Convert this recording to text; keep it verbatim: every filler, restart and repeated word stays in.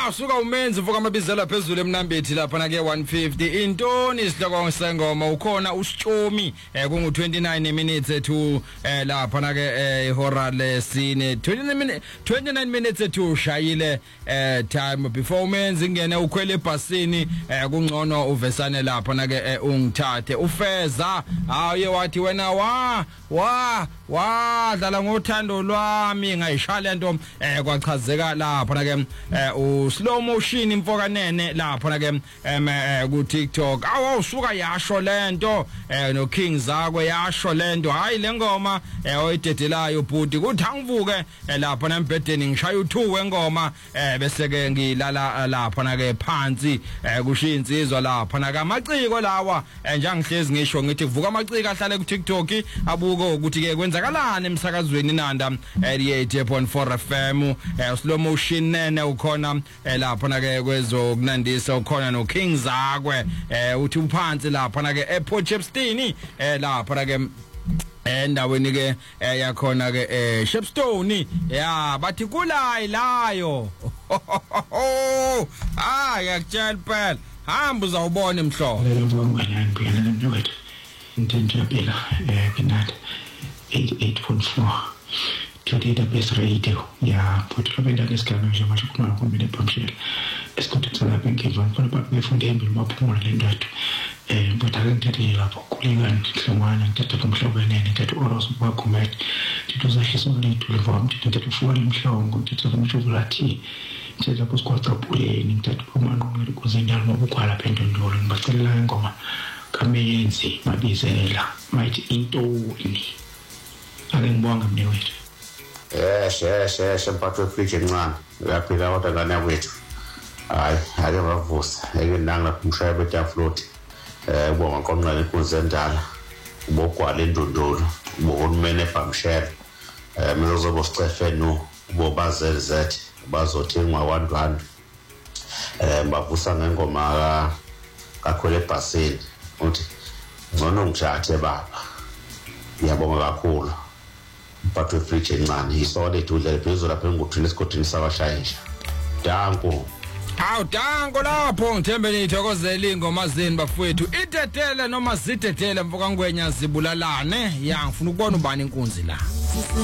Ah suka umenzi vuka amabizela phezulu emnambethi lapha na ke one fifty intoni isihloko sengoma ukhona uSchomi eh kungu twenty-nine minutes to eh lapha na ke ihora lesine twenty-nine minutes twenty-nine minutes to shayile eh time before umenzi ngene ukhwele ebhasini eh kungcono uvesane lapha na ke ungithathe ufeza haye wathi wena wa wa wa dlala ngothando lwami ngayisha lento eh kwachazeka lapha na ke u slow motion imfokanene lapha na ke em ku TikTok awu usuka yasho lento eh no King Zakwe yasho lento hayi lengoma eh oyidedelayo bhuti kuthi angivuke lapha na embedeni ngishaya u-two wengoma eh bese ke ngilala lapha na ke phansi eh kushiya insizwa lapha na kamaciko lawa njengihlezi ngisho ngithi kuvuka amaciko ahlale ku TikTok abuko ukuthi ke kwenzakalani emsakazweni Nanda eighty-eight point four F M eh slow motion nene ukhona lapha na ke kwezokunandisa ukhona no King Zakwe eh uthi uphansi lapha na ke ePort Shepstone eh lapha na ke endaweni ke yakhona ke eh Shepstone ya bathi kulayi layo ah yakutshela phela hamba uzawubona emhlobo lelo ngwana ngiyana nomnyokathi intento yaphela eh Pinata eighty-eight point four today the best radio ya put lo benda lesikano nje manje kuma kombine pamshela esikhathi tsala bengiva ngifuna ba befunde embi maphumula lendathu eh bodala ngithathe lapho kulingana nhlongwana ngithathe kumhlobo enene ngithathe uRose bakumet tituzahisa lethu levom tithathe fuwa imhlongo ngithathe umshokolati ngithathe lapho sikwatha puleni ngithathe umano ngeli kuzenyalo nobukwala pendondolo ngibacelela ingoma kaMeyenzi mabizela might intoni ake ngibonga mnewethu. Yes, yes, yes, mphathwe fridge encane. Uyaphila kodwa ngane kwethu. Hayi, ake bavusa. Eke nanga kumshaya betafloti. Eh, ubonga konqala inkunzi endala. Ubogwala endondolo, ubonumene eBhamshela. Eh, mina uzobo sicefe no, ubobazelzet, bazothengwa one hundred. Eh, bavusa ngengoma ka kakhwele ebhasini. Uthi ngcono ngijathe baba. Ngiyabonga kakhulu. Mphathwe fridge encane isole idudle phezulu lapha enguthulela esigodini sakashayisha. Danko. Hawu danko lapho ngithembe nithokozela ingoma zeni bafowethu idedele noma zidedele mfoka ngwenya zibulalane ya ngifuna ukubona ubani inkunzi la.